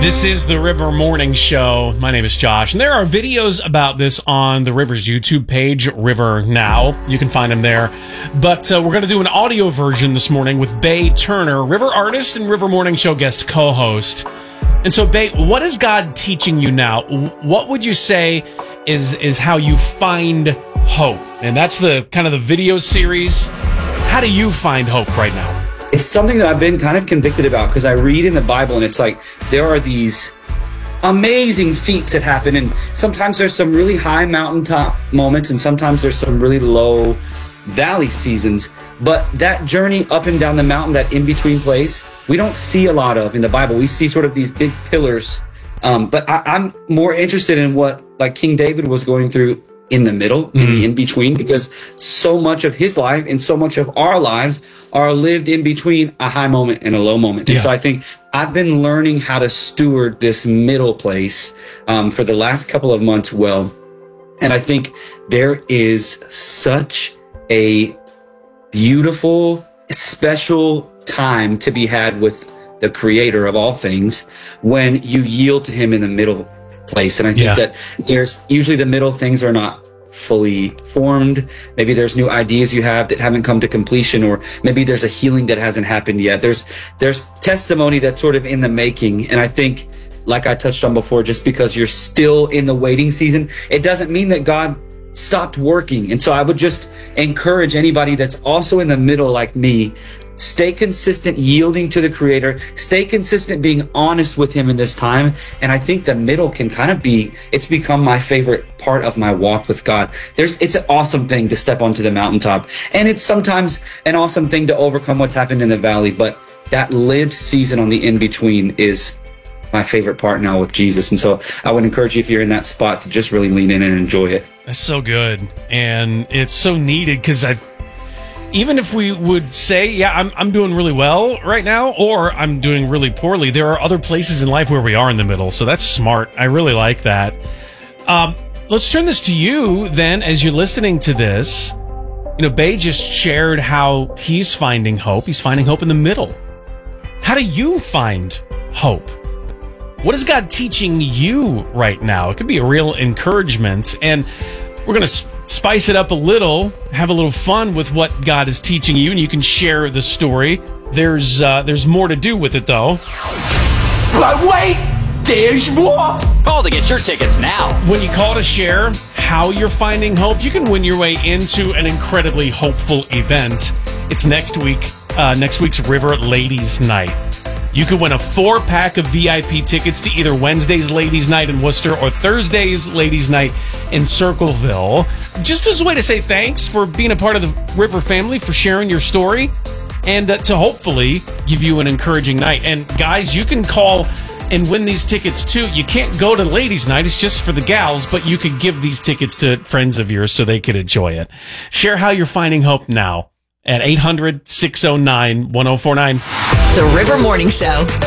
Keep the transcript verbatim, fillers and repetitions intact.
This is the River Morning Show. My name is Josh, and there are videos about this on the River's YouTube page, River Now. You can find them there. But uh, we're going to do an audio version this morning with Bay Turner, River artist and River Morning Show guest co-host. And so, Bay, what is God teaching you now? What would you say is is how you find hope? And that's the kind of the video series. How do you find hope right now? It's something that I've been kind of convicted about because I read in the Bible and it's like there are these amazing feats that happen, and sometimes there's some really high mountaintop moments and sometimes there's some really low valley seasons. But that journey up and down the mountain, that in-between place, we don't see a lot of in the Bible. We see sort of these big pillars. Um, but I, I'm more interested in what like King David was going through in the middle, mm-hmm. in the in-between, because so much of his life and so much of our lives are lived in between a high moment and a low moment. Yeah. And so I think I've been learning how to steward this middle place um, for the last couple of months well. And I think there is such a beautiful, special time to be had with the creator of all things when you yield to him in the middle place. And I think yeah. that there's usually the middle things are not fully formed. Maybe there's new ideas you have that haven't come to completion, or maybe there's a healing that hasn't happened yet. There's there's testimony that's sort of in the making. And I think, like I touched on before, just because you're still in the waiting season, it doesn't mean that God stopped working. And so I would just encourage anybody that's also in the middle like me, stay consistent, yielding to the creator, stay consistent, being honest with him in this time. And I think the middle can kind of be, it's become my favorite part of my walk with God. There's, it's an awesome thing to step onto the mountaintop. And it's sometimes an awesome thing to overcome what's happened in the valley. But that lived season on the in-between is my favorite part now with Jesus. And so I would encourage you, if you're in that spot, to just really lean in and enjoy it. That's so good. And it's so needed, because I even if we would say, yeah, I'm I'm doing really well right now, or I'm doing really poorly, there are other places in life where we are in the middle. So that's smart. I really like that. Um, let's turn this to you then, as you're listening to this. You know, Bay just shared how he's finding hope. He's finding hope in the middle. How do you find hope? What is God teaching you right now? It could be a real encouragement. And we're going to spice it up a little, have a little fun with what God is teaching you, and you can share the story. There's uh, there's more to do with it, though. But wait, there's more. Call to get your tickets now. When you call to share how you're finding hope, you can win your way into an incredibly hopeful event. It's next week, uh, next week's River Ladies Night. You could win a four-pack of V I P tickets to either Wednesday's Ladies Night in Worcester or Thursday's Ladies Night in Circleville. Just as a way to say thanks for being a part of the River family, for sharing your story, and uh, to hopefully give you an encouraging night. And guys, you can call and win these tickets too. You can't go to Ladies Night, it's just for the gals, but you could give these tickets to friends of yours so they could enjoy it. Share how you're finding hope now at eight hundred, six oh nine, one oh four nine. The River Morning Show.